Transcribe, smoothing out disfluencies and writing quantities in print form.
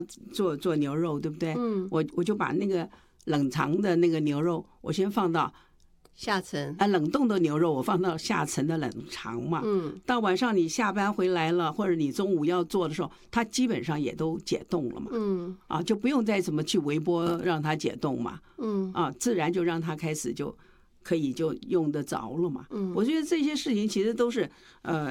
做牛肉，对不对？我就把那个冷藏的那个牛肉，我先放到下层冷冻的牛肉我放到下层的冷藏嘛。到晚上你下班回来了，或者你中午要做的时候，它基本上也都解冻了嘛。就不用再怎么去微波让它解冻嘛。自然就让它开始就可以就用得着了嘛。我觉得这些事情其实都是